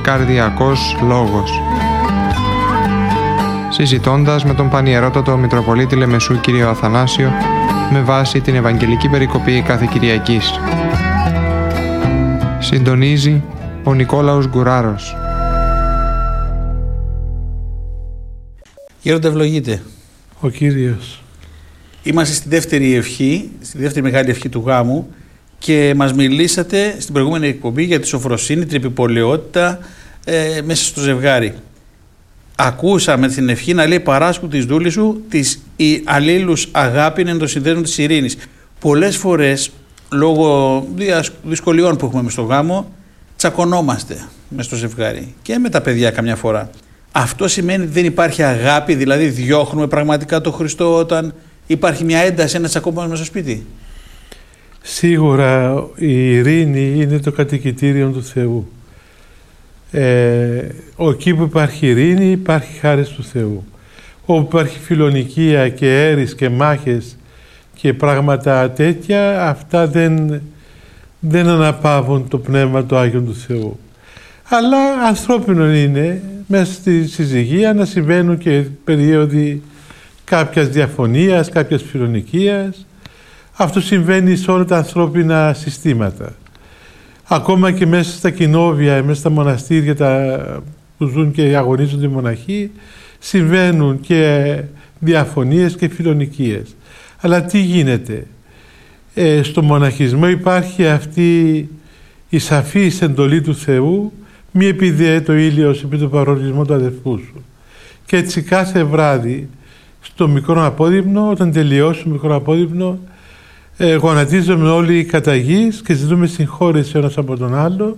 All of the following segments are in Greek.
καρδιακός λόγος. Συζητώντας με τον Πανιερότατο Μητροπολίτη Λεμεσού κ. Αθανάσιο με βάση την Ευαγγελική Περικοπή κάθε Κυριακής. Συντονίζει ο Νικόλαος Γκουράρος. Γέροντα, ευλογείτε. Ο Κύριος. Είμαστε στη δεύτερη ευχή, στη δεύτερη μεγάλη ευχή του γάμου και μας μιλήσατε στην προηγούμενη εκπομπή για τη σοφροσύνη, την επιπολαιότητα μέσα στο ζευγάρι. Ακούσαμε την ευχή να λέει «Παράσκου της δούλης σου, της αλλήλους αγάπη εν το συνδέσμο της ειρήνης». Πολλές φορές, λόγω δυσκολιών που έχουμε μες στο γάμο, τσακωνόμαστε μες στο ζευγάρι και με τα παιδιά καμιά φορά. Αυτό σημαίνει ότι δεν υπάρχει αγάπη, δηλαδή διώχνουμε πραγματικά τον Χριστό όταν υπάρχει μια ένταση, ένα τσακώμα μέσα στο σπίτι? Σίγουρα η ειρήνη είναι το κατοικητήριο του Θεού. Εκεί που υπάρχει ειρήνη υπάρχει χάρις του Θεού. Όπου υπάρχει φιλονικία και έρης και μάχες και πράγματα τέτοια, αυτά δεν αναπαύουν το πνεύμα του Άγιον του Θεού. Αλλά ανθρώπινο είναι μέσα στη συζυγία να συμβαίνουν και περίοδοι κάποιας διαφωνίας, κάποιας φιλονικίας. Αυτό συμβαίνει σε όλα τα ανθρώπινα συστήματα. Ακόμα και μέσα στα κοινόβια, μέσα στα μοναστήρια που ζουν και αγωνίζονται οι μοναχοί, συμβαίνουν και διαφωνίες και φιλονικίες. Αλλά τι γίνεται? Στο μοναχισμό υπάρχει αυτή η σαφής εντολή του Θεού, μη επιδέε το ήλιος επί το παρορισμό του αδερφού σου. Και έτσι κάθε βράδυ στο μικρό απόδειμνο, όταν τελειώσει το μικρό απόδειμνο, γονατίζουμε όλοι κατά γης και ζητούμε συγχώρεση ένας από τον άλλο,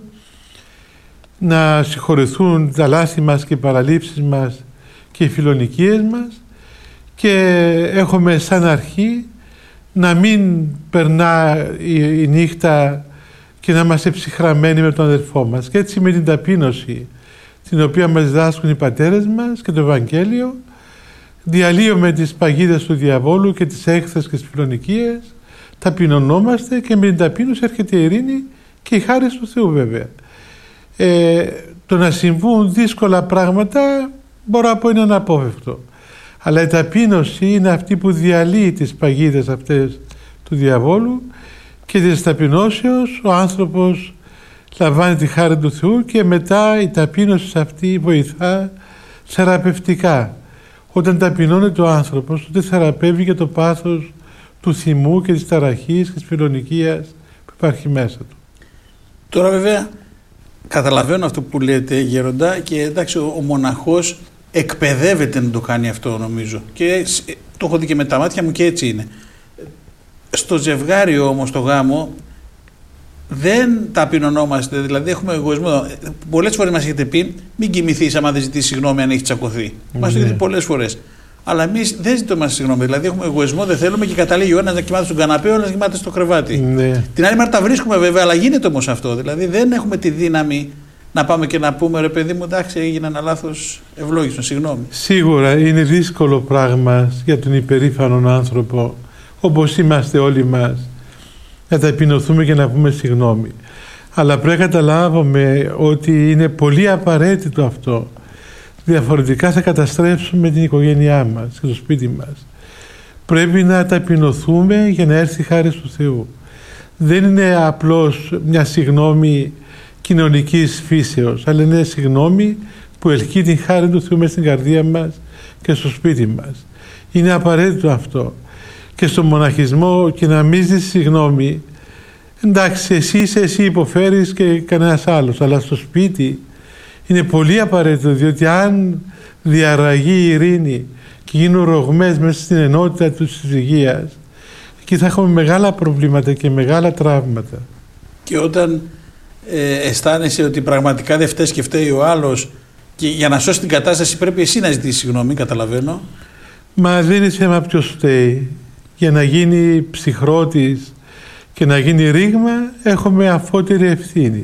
να συγχωρεθούν τα λάθη μας και οι παραλήψεις μας και οι φιλονικίες μας, και έχουμε σαν αρχή να μην περνά η νύχτα και να είμαστε ψυχρamenοι με τον αδερφό μας. Και έτσι με την ταπείνωση την οποία μας διδάσκουν οι πατέρες μας και το Ευαγγέλιο, διαλύουμε τις παγίδες του διαβόλου και τις έχθρες και τις φιλονικίες, ταπεινωνόμαστε και με την ταπείνωση έρχεται η ειρήνη και η χάρις του Θεού βέβαια. Το να συμβούν δύσκολα πράγματα μπορώ να πω είναι αναπόφευκτο. Αλλά η ταπείνωση είναι αυτή που διαλύει τις παγίδες αυτές του διαβόλου και της ταπεινώσεως ο άνθρωπος λαμβάνει τη χάρη του Θεού και μετά η ταπείνωση αυτή βοηθά θεραπευτικά. Όταν ταπεινώνεται ο άνθρωπος, τότε θεραπεύει και το πάθος του θυμού και της ταραχής και της φιλονικίας που υπάρχει μέσα του. Τώρα βέβαια καταλαβαίνω αυτό που λέτε, Γέροντα, και εντάξει, ο μοναχός εκπαιδεύεται να το κάνει αυτό, νομίζω, και το έχω δει και με τα μάτια μου και έτσι είναι. Στο ζευγάρι όμως, στο γάμο, δεν ταπεινωνόμαστε, δηλαδή έχουμε εγωισμό. Πολλές φορές μας έχετε πει μην κοιμηθείς άμα δεν ζητήσεις συγγνώμη αν έχει τσακωθεί. Μας το έχετε πολλές φορές. Αλλά εμείς δεν ζητούμε συγγνώμη. Δηλαδή έχουμε εγωισμό, δεν θέλουμε και καταλήγει ο ένας να κοιμάται στον καναπέ, ο ένας να κοιμάται στο κρεβάτι. Την άλλη μέρα τα βρίσκουμε βέβαια, αλλά γίνεται όμως αυτό. Δηλαδή δεν έχουμε τη δύναμη να πάμε και να πούμε ρε παιδί μου, εντάξει, έγινε ένα λάθος, ευλόγησον, συγγνώμη. Σίγουρα είναι δύσκολο πράγμα για τον υπερήφανον άνθρωπο, όπως είμαστε όλοι μας, να ταπεινωθούμε και να πούμε συγγνώμη. Αλλά πρέπει να καταλάβουμε ότι είναι πολύ απαραίτητο αυτό. Διαφορετικά θα καταστρέψουμε την οικογένειά μας και το σπίτι μας. Πρέπει να ταπεινωθούμε για να έρθει η χάρις του Θεού. Δεν είναι απλώς μια συγγνώμη κοινωνικής φύσεως, αλλά είναι συγγνώμη που ελκύει την χάρη του Θεού μέσα στην καρδία μας και στο σπίτι μας. Είναι απαραίτητο αυτό. Και στο μοναχισμό και να μην ζεις συγγνώμη, εντάξει, εσύ υποφέρεις και κανένας άλλος, αλλά στο σπίτι είναι πολύ απαραίτητο, διότι αν διαρραγεί η ειρήνη και γίνουν ρογμές μέσα στην ενότητα της συζυγίας, εκεί θα έχουμε μεγάλα προβλήματα και μεγάλα τραύματα. Και όταν αισθάνεσαι ότι πραγματικά δεν φταίς και φταίει ο άλλος, και για να σώσει την κατάσταση πρέπει εσύ να ζητήσεις συγγνώμη, καταλαβαίνω. Μα δεν είναι θέμα ποιος φταίει. Για να γίνει ψυχρότης και να γίνει ρήγμα έχουμε αφότερη ευθύνη.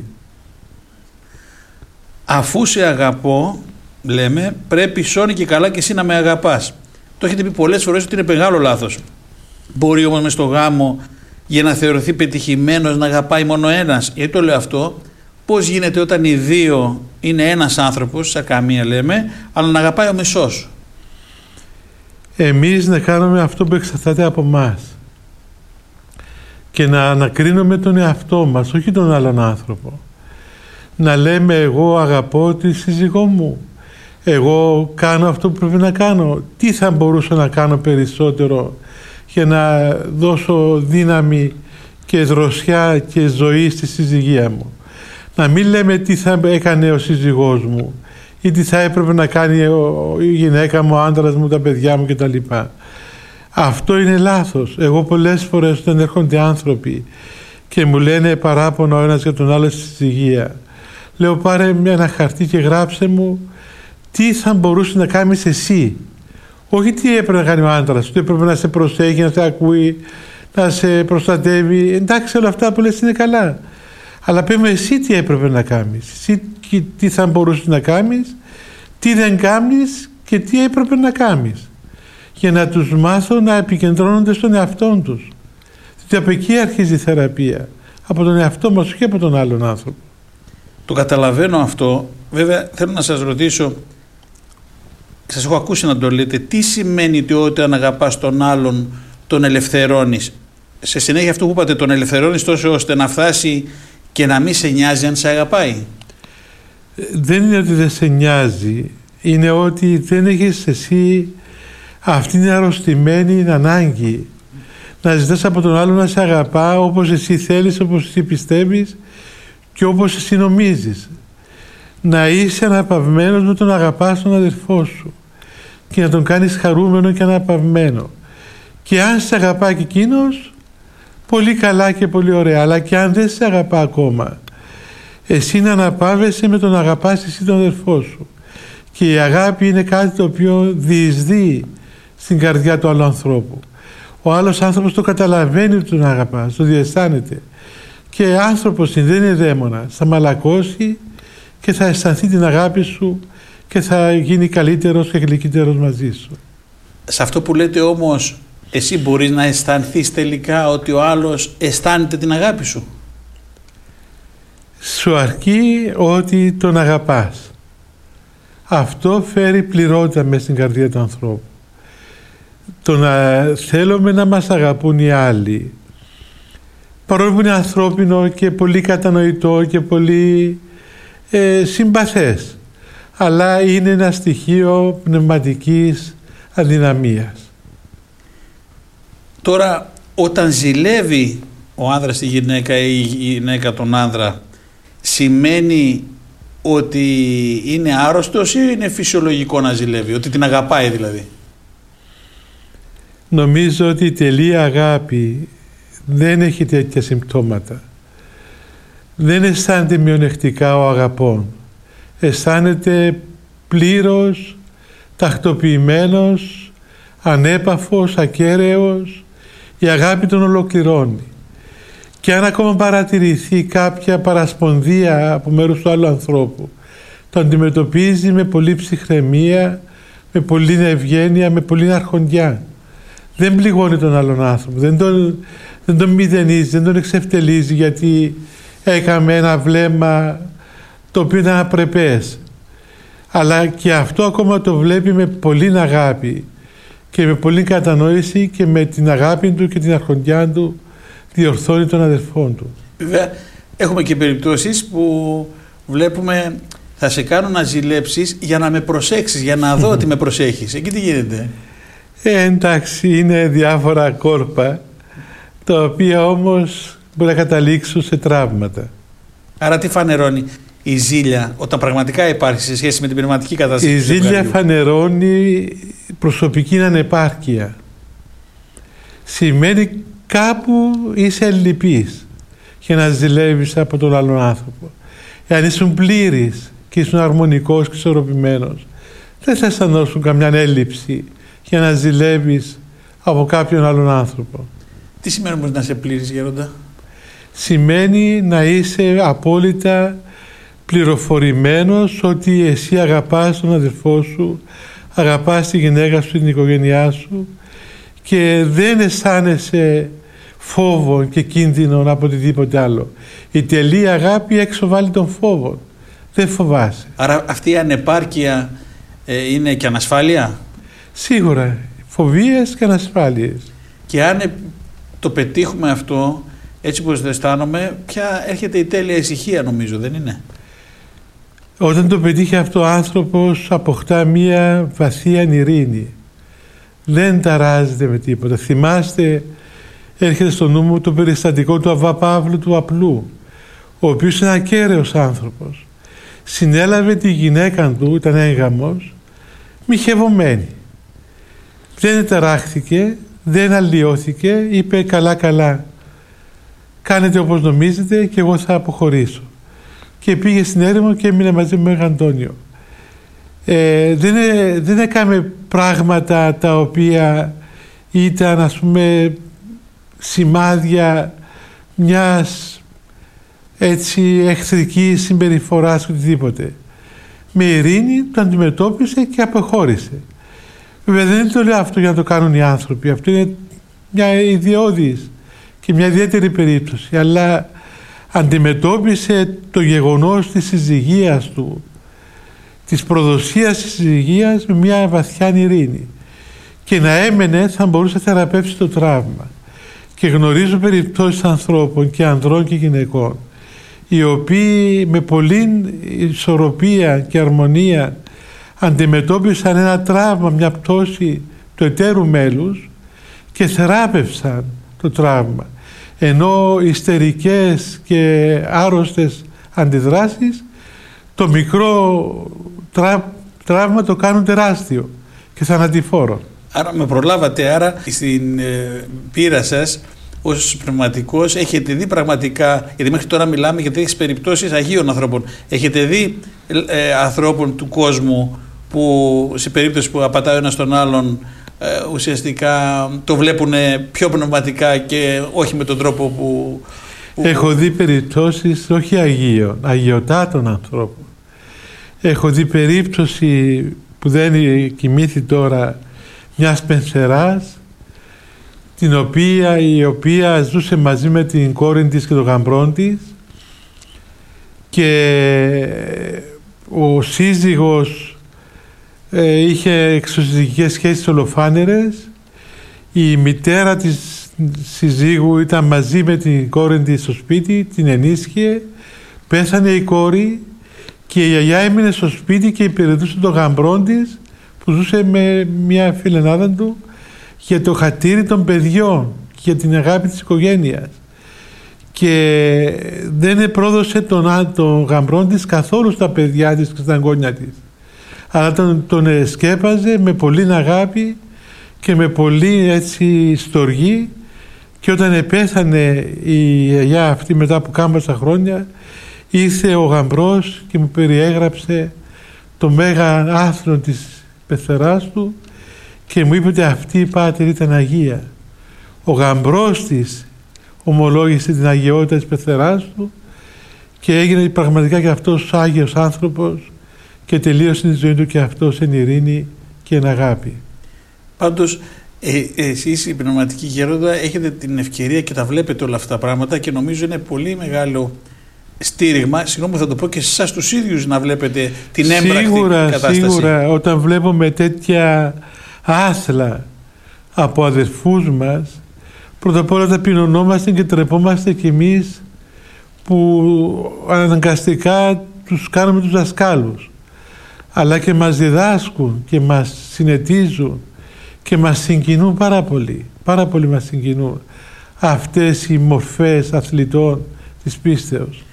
Αφού σε αγαπώ, λέμε, πρέπει σώνει και καλά και εσύ να με αγαπάς. Το έχετε πει πολλές φορές ότι είναι μεγάλο λάθος. Μπορεί όμως μες στο γάμο, για να θεωρηθεί πετυχημένος, να αγαπάει μόνο ένας? Γιατί το λέω αυτό? Πώς γίνεται όταν οι δύο είναι ένας άνθρωπος, σαν καμία λέμε, αλλά να αγαπάει ο μισός σου. Εμείς να κάνουμε αυτό που εξαρτάται από μας και να ανακρίνουμε τον εαυτό μας, όχι τον άλλον άνθρωπο. Να λέμε εγώ αγαπώ τη σύζυγό μου, εγώ κάνω αυτό που πρέπει να κάνω, τι θα μπορούσα να κάνω περισσότερο για να δώσω δύναμη και δροσιά και ζωή στη συζυγία μου. Να μην λέμε τι θα έκανε ο σύζυγός μου ή τι θα έπρεπε να κάνει η γυναίκα μου, ο άντρας μου, τα παιδιά μου κτλ. Αυτό είναι λάθος. Εγώ πολλές φορές όταν έρχονται άνθρωποι και μου λένε παράπονο ο ένας για τον άλλο στη συζυγία, λέω πάρε ένα χαρτί και γράψε μου τι θα μπορούσε να κάνεις εσύ. Όχι τι έπρεπε να κάνει ο άντρας, τι έπρεπε να σε προσέχει, να σε ακούει, να σε προστατεύει. Εντάξει, όλα αυτά που λες είναι καλά. Αλλά πες μου εσύ τι έπρεπε να κάνεις, εσύ τι θα μπορούσες να κάνεις, τι δεν κάνεις και τι έπρεπε να κάνεις. Για να τους μάθω να επικεντρώνονται στον εαυτό τους. Γιατί από εκεί αρχίζει η θεραπεία. Από τον εαυτό μας, όχι από τον άλλον άνθρωπο. Το καταλαβαίνω αυτό. Βέβαια θέλω να σας ρωτήσω, σας έχω ακούσει να το λέτε, τι σημαίνει ότι όταν αγαπάς τον άλλον τον ελευθερώνεις. Σε συνέχεια αυτό που είπατε, τον ελευθερώνεις τόσο ώστε να φτάσει και να μην σε νοιάζει αν σε αγαπάει. Δεν είναι ότι δεν σε νοιάζει, είναι ότι δεν έχεις εσύ αυτή την αρρωστημένη ανάγκη να ζητάς από τον άλλο να σε αγαπά όπως εσύ θέλεις, όπως εσύ πιστεύεις και όπως εσύ νομίζεις. Να είσαι αναπαυμένος με τον αγαπάς τον αδερφό σου και να τον κάνεις χαρούμενο και αναπαυμένο. Και αν σε αγαπά και εκείνος, πολύ καλά και πολύ ωραία. Αλλά και αν δεν σε αγαπά ακόμα, εσύ να αναπαύεσαι με τον αγαπάς εσύ τον αδερφό σου. Και η αγάπη είναι κάτι το οποίο διεισδύει στην καρδιά του άλλου ανθρώπου. Ο άλλος άνθρωπος το καταλαβαίνει ότι τον αγαπάς, το διαισθάνεται. Και άνθρωπος δεν είναι δαίμονα, θα μαλακώσει και θα αισθανθεί την αγάπη σου και θα γίνει καλύτερος και γλυκύτερος μαζί σου. Σε αυτό που λέτε όμως, εσύ μπορείς να αισθανθείς τελικά ότι ο άλλος αισθάνεται την αγάπη σου. Σου αρκεί ότι τον αγαπάς. Αυτό φέρει πληρότητα μες στην καρδιά του ανθρώπου. Το να θέλουμε να μας αγαπούν οι άλλοι, παρόλο που είναι ανθρώπινο και πολύ κατανοητό και πολύ συμπαθές, αλλά είναι ένα στοιχείο πνευματικής αδυναμίας. Τώρα, όταν ζηλεύει ο άνδρας τη γυναίκα ή η γυναίκα τον άνδρα, σημαίνει ότι είναι άρρωστος ή είναι φυσιολογικό να ζηλεύει, ότι την αγαπάει δηλαδή? Νομίζω ότι η τελεία αγάπη δεν έχει τέτοια συμπτώματα. Δεν αισθάνεται μειονεκτικά ο αγαπών. Αισθάνεται πλήρως, τακτοποιημένος, ανέπαφος, ακέραιος. Η αγάπη τον ολοκληρώνει. Και αν ακόμα παρατηρηθεί κάποια παρασπονδία από μέρους του άλλου ανθρώπου, το αντιμετωπίζει με πολύ ψυχραιμία, με πολύ ευγένεια, με πολύ αρχοντιά. Δεν πληγώνει τον άλλον άνθρωπο, δεν τον μηδενίζει, δεν τον εξευτελίζει γιατί έκαμε ένα βλέμμα το οποίο ήταν απρεπές. Αλλά και αυτό ακόμα το βλέπει με πολύ αγάπη και με πολύ κατανόηση και με την αγάπη του και την αρχοντιά του διορθώνει τον αδερφόν του. Βέβαια έχουμε και περιπτώσεις που βλέπουμε θα σε κάνω να ζηλέψεις για να με προσέξεις, για να δω ότι με προσέχεις. Εκεί τι γίνεται? Εντάξει, είναι διάφορα κόρπα τα οποία όμως μπορεί να καταλήξουν σε τραύματα. Άρα τι φανερώνει η ζήλια όταν πραγματικά υπάρχει σε σχέση με την πνευματική κατάσταση? Η ζήλια φανερώνει προσωπική ανεπάρκεια. Σημαίνει κάπου είσαι ελλειπής για να ζηλεύεις από τον άλλον άνθρωπο. Εάν ήσουν πλήρης και ήσουν αρμονικός και ισορροπημένος, δεν θα αισθανόσουν καμιά έλλειψη για να ζηλεύεις από κάποιον άλλον άνθρωπο. Τι σημαίνει όμως να είσαι πλήρης, Γέροντα? Σημαίνει να είσαι απόλυτα πληροφορημένος ότι εσύ αγαπάς τον αδελφό σου, αγαπάς τη γυναίκα σου, την οικογένειά σου και δεν αισθάνεσαι φόβο και κίνδυνο από οτιδήποτε άλλο. Η τελεία αγάπη έξω βάλει τον φόβο. δεν φοβάσαι. Άρα αυτή η ανεπάρκεια είναι και ανασφάλεια. Σίγουρα, φοβίες και ανασφάλειες. Και αν το πετύχουμε αυτό, έτσι όπως το αισθάνομαι, πια έρχεται η τέλεια ησυχία, νομίζω, δεν είναι? Όταν το πετύχει αυτό, ο άνθρωπος αποκτά μία βαθία ειρήνη. Δεν ταράζεται με τίποτα. Θυμάστε, έρχεται στο νου μου το περιστατικό του Αββά Παύλου του Απλού, ο οποίος είναι ακέραιος άνθρωπος. Συνέλαβε τη γυναίκα του, ήταν έγγαμος, μοιχευωμένη. Δεν ταράχθηκε, δεν αλλοιώθηκε, είπε καλά, κάνετε όπως νομίζετε και εγώ θα αποχωρήσω. Και πήγε στην έρημο και έμεινε μαζί με τον Αντώνιο. Δεν έκαμε πράγματα τα οποία ήταν, ας πούμε, σημάδια μιας έτσι εχθρικής συμπεριφοράς, οτιδήποτε. Με ειρήνη το αντιμετώπισε και αποχώρησε. Βέβαια δεν το λέω αυτό για να το κάνουν οι άνθρωποι, αυτό είναι μια ιδιώδης και μια ιδιαίτερη περίπτωση, αλλά αντιμετώπισε το γεγονός της συζυγίας του, της προδοσίας της συζυγίας, με μια βαθιά ειρήνη, και να έμενε θα μπορούσε να θεραπεύσει το τραύμα. Και γνωρίζω περιπτώσεις ανθρώπων και ανδρών και γυναικών οι οποίοι με πολλή ισορροπία και αρμονία αντιμετώπισαν ένα τραύμα, μια πτώση του εταίρου μέλους και θεράπευσαν το τραύμα, ενώ ιστερικές και άρρωστες αντιδράσεις το μικρό τραύμα το κάνουν τεράστιο και θανατηφόρο. Άρα με προλάβατε, άρα στην πείρα σας ως πνευματικός έχετε δει πραγματικά, γιατί μέχρι τώρα μιλάμε για τέτοιες περιπτώσεις αγίων ανθρώπων, έχετε δει ανθρώπων του κόσμου που σε περίπτωση που απατάει ο ένας τον άλλον ουσιαστικά το βλέπουν πιο πνευματικά και όχι με τον τρόπο που... Έχω δει περιπτώσεις όχι αγίων, αγιωτάτων ανθρώπων. Έχω δει περίπτωση που δεν κοιμήθη τώρα μιας πενσεράς, η οποία ζούσε μαζί με την κόρη της και τον γαμπρόν της, και ο σύζυγος είχε εξωσυζυγικές σχέσεις ολοφάνερες. Η μητέρα της συζύγου ήταν μαζί με την κόρη της στο σπίτι, την ενίσχυε, πέθανε η κόρη και η γιαγιά έμεινε στο σπίτι και υπηρετούσε τον γαμπρόν της που ζούσε με μια φιλενάδα του για το χατήρι των παιδιών και για την αγάπη της οικογένειας, και δεν επρόδωσε τον γαμπρόν της καθόλου στα παιδιά της και στα εγγόνια της, αλλά τον σκέπαζε με πολύ αγάπη και με πολύ έτσι στοργή, και όταν πέθανε η γιαγιά αυτή μετά από κάμποσα χρόνια, ήρθε ο γαμπρός και μου περιέγραψε το μέγα άθλο της πεθεράς του και μου είπε ότι αυτή η πάτερ ήταν Αγία. Ο γαμπρός της ομολόγησε την αγιότητα της πεθεράς του και έγινε πραγματικά και αυτός Άγιος άνθρωπος και τελείωσε τη ζωή του και αυτός εν ειρήνη και εν αγάπη. Πάντως εσείς οι πνευματικοί γέροντα έχετε την ευκαιρία και τα βλέπετε όλα αυτά τα πράγματα και νομίζω είναι πολύ μεγάλο στήριγμα, συγγνώμη θα το πω και σε εσάς τους ίδιους, να βλέπετε την έμπρακτη κατάσταση. Σίγουρα, όταν βλέπουμε τέτοια άθλα από αδερφούς μας, πρώτα απ' όλα ταπεινωνόμαστε και τρεπόμαστε κι εμείς που αναγκαστικά τους κάνουμε τους δασκάλους, αλλά και μας διδάσκουν και μας συνετίζουν και μας συγκινούν πάρα πολύ μας συγκινούν αυτές οι μορφές αθλητών της πίστεως.